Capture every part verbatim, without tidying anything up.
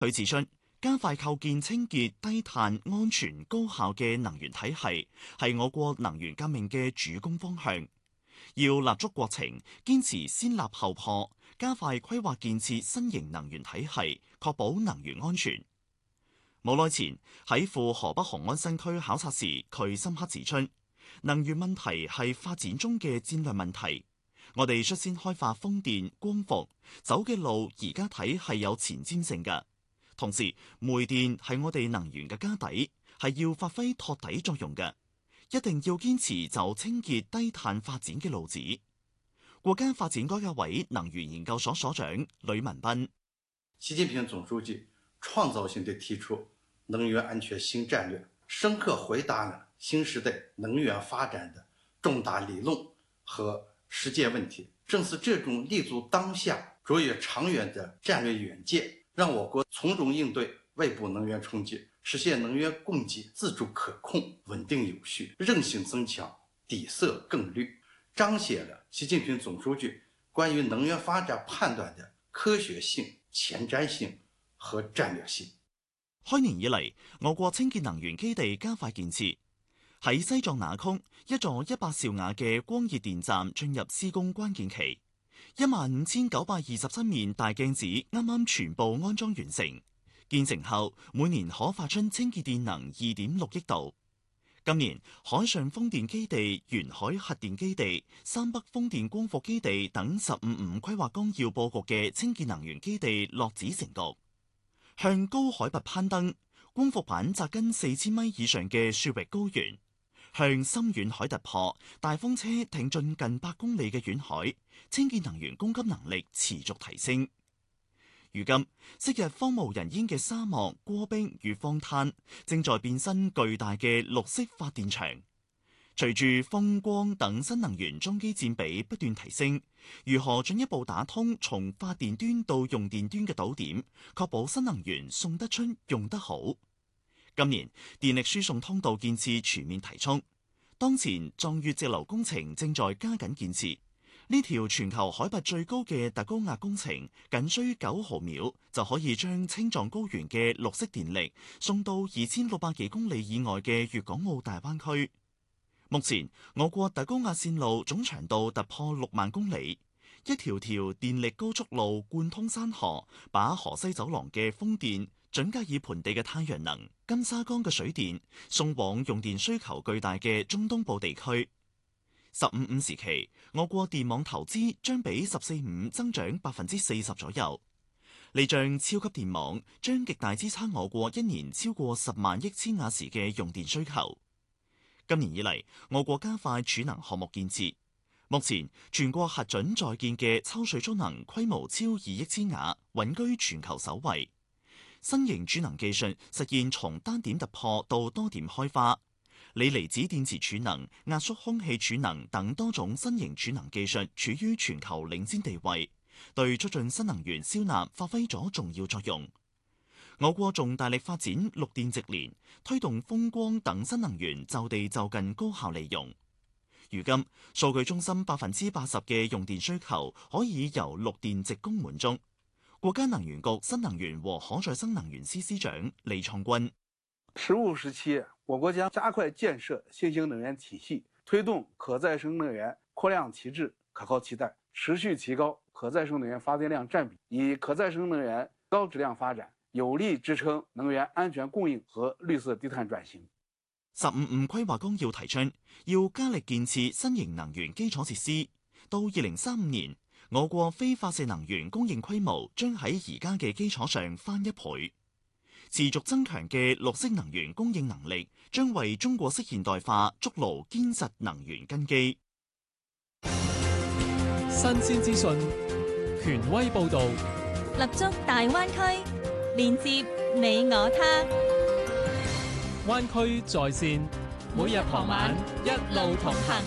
佢指出，加快構建清潔、低碳、安全、高效嘅能源體系，係我國能源革命嘅主攻方向。要立足國情，堅持先立後破，加快規劃建設新型能源體系，確保能源安全。冇耐前喺赴河北雄安新區考察時，佢深刻指出，能源問題係發展中嘅戰略問題。我哋率先開發風電、光伏，走嘅路而家睇係有前瞻性嘅。同時，煤電係我哋能源嘅家底，係要發揮托底作用嘅。一定要堅持走清潔低碳發展嘅路子。國家發展改革委能源研究所所長呂文斌， 習近平總書記創造性地提出能源安全新戰略，深刻回答了新時代能源發展的重大理論和實踐問題。正是這種立足當下、卓越長遠的戰略遠見，讓我國從容應對外部能源衝擊，實現能源供給自主可控、穩定有序、韌性增強、底色更綠，彰顯了習近平總書記關於能源發展判斷的科學性、前瞻性和戰略性。 開年以嚟，我國清潔能源基地加快建設。喺西藏那曲，一座一百兆瓦嘅光熱電站進入施工關鍵期，一萬五千九百二十七面大鏡子啱啱全部安裝完成。建成後，每年可發出清潔電能二點六億度。今年，海上風電基地、沿海核電基地、三北風電光伏基地等十五五規劃綱要佈局嘅清潔能源基地落子成局。向高海拔攀登，光伏板扎根四千米以上嘅雪域高原；向深遠海突破，大風車挺進近百公里嘅遠海，清潔能源供給能力持續提升。如今，昔日荒無人煙嘅沙漠、戈壁與荒灘，正在變身巨大嘅綠色發電場。隨住風光等新能源裝機佔比不斷提升，如何進一步打通從發電端到用電端嘅島點，確保新能源送得出、用得好？今年電力輸送通道建設全面提速，當前藏越直流工程正在加緊建設。呢條全球海拔最高嘅特高壓工程，僅需九毫秒就可以將青藏高原嘅綠色電力送到二千六百幾公里以外嘅粵港澳大灣區。目前，我國特高壓線路總長度突破六萬公里，一條條電力高速路貫通山河，把河西走廊嘅風電、準格爾盆地嘅太陽能、金沙江嘅水電送往用電需求巨大嘅中東部地區。十五五時期，我國電網投資將比十四五增長百分之四十左右。呢張超級電網將極大支撐我國一年超過十萬億千瓦時嘅用電需求。今年以嚟，我國加快儲能項目建設。目前，全國核准在建嘅抽水蓄能規模超二億千瓦，穩居全球首位。新型儲能技術實現從單點突破到多點開花。鋰離子電池儲能、壓縮空氣儲能等多種新型儲能技術處於全球領先地位，對促進新能源銷納發揮咗重要作用。我國仲大力發展綠電直連，推動風光等新能源就地就近高效利用。如今，數據中心百分之八十嘅用電需求可以由綠電直供滿足。國家能源局新能源和可再生能源司司長李創軍。 十五時期，我國將加快建設新型能源體系，推動可再生能源擴量提質、可靠替代，持續提高可再生能源發電量佔比，以可再生能源高質量發展，有力支撐能源安全供應和綠色低碳轉型。 十五五規劃綱要提出，要加力建設新型能源基礎設施。到二零三五年，我國非發射能源供應規模將喺而家嘅基礎上翻一倍。持續增強嘅綠色能源供應能力，將為中國式現代化築牢堅實能源根基。 新鮮資訊，權威報導， 立足大灣區，連接你我他。 灣區在線，每日傍晚一路同行。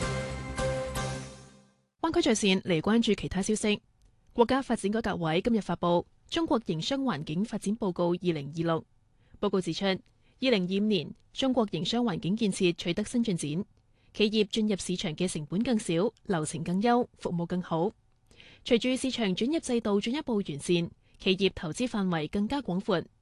灣區在線嚟關注其他消息。國家發展改革委今日發布《中國營商環境發展報告二零二六》。報告指出，二零二五年中國營商環境建設取得新進展，企業進入市場嘅成本更少，流程更優，服務更好。隨住市場轉入制度進一步完善，企業投資範圍更加廣闊，